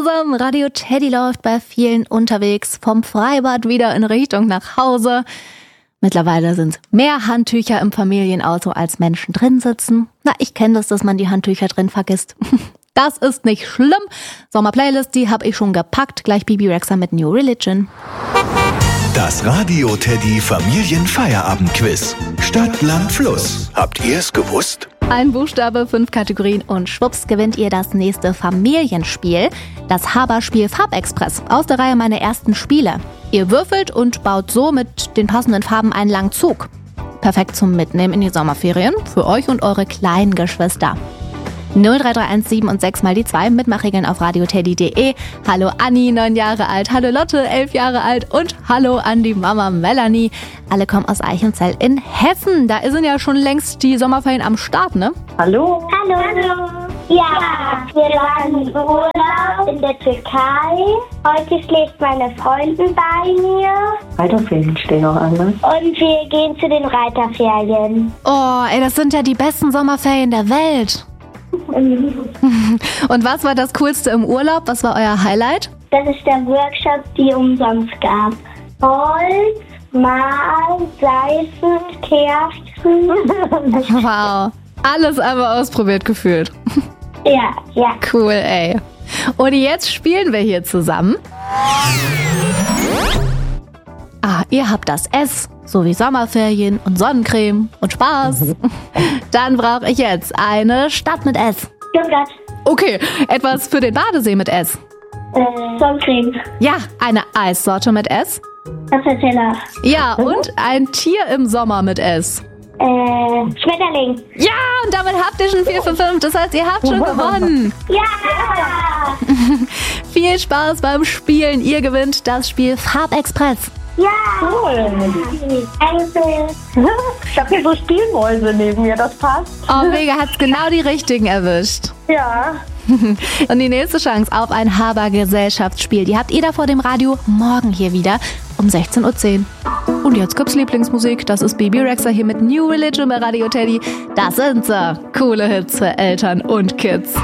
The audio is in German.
zusammen, Radio Teddy läuft bei vielen unterwegs, vom Freibad wieder in Richtung nach Hause. Mittlerweile sind mehr Handtücher im Familienauto als Menschen drin sitzen. Na, ich kenne das, dass man die Handtücher drin vergisst. Das ist nicht schlimm. Sommerplaylist, die habe ich schon gepackt. Gleich Bibi Rexha mit New Religion. Das Radio Teddy Familienfeierabend-Quiz. Stadt, Land, Fluss. Habt ihr es gewusst? Ein Buchstabe, 5 Kategorien und schwupps gewinnt ihr das nächste Familienspiel. Das Haberspiel Farbexpress aus der Reihe Meine ersten Spiele. Ihr würfelt und baut so mit den passenden Farben einen langen Zug. Perfekt zum Mitnehmen in die Sommerferien für euch und eure kleinen Geschwister. 0331 7 und 6 mal die 2, Mitmachregeln auf radioteddy.de. Hallo Anni, 9 Jahre alt. Hallo Lotte, 11 Jahre alt. Und hallo an die Mama Melanie. Alle kommen aus Eichenzell in Hessen. Da sind ja schon längst die Sommerferien am Start, ne? Hallo. Hallo. Ja, wir waren im Urlaub in der Türkei. Heute schläft meine Freundin bei mir. Reiterferien stehen noch an, ne? Und wir gehen zu den Reiterferien. Oh, ey, das sind ja die besten Sommerferien der Welt. Und was war das Coolste im Urlaub? Was war euer Highlight? Das ist der Workshop, die umsonst gab. Holz, Mal, Seifen, Kerzen. Wow, alles einmal ausprobiert gefühlt. Ja. Cool, ey. Und jetzt spielen wir hier zusammen. Ihr habt das S, so wie Sommerferien und Sonnencreme und Spaß. Dann brauche ich jetzt eine Stadt mit S. Stuttgart. Okay, etwas für den Badesee mit S. Sonnencreme. Ja, eine Eissorte mit S. Wasserteller. Ja, und ein Tier im Sommer mit S. Schmetterling. Ja, und damit habt ihr schon 4 für 5. Das heißt, ihr habt schon gewonnen. Ja! Viel Spaß beim Spielen. Ihr gewinnt das Spiel Farbexpress. Ja! Cool. Danke. Ich habe hier so Spielmäuse neben mir, das passt. Oh, mega, hat's genau die richtigen erwischt. Ja. Und die nächste Chance auf ein Haber-Gesellschaftsspiel, die habt ihr da vor dem Radio morgen hier wieder um 16:10 Uhr. Und jetzt gibt's Lieblingsmusik. Das ist Bibi Rexha hier mit New Religion bei Radio Teddy. Das sind sie. Coole Hits für Eltern und Kids.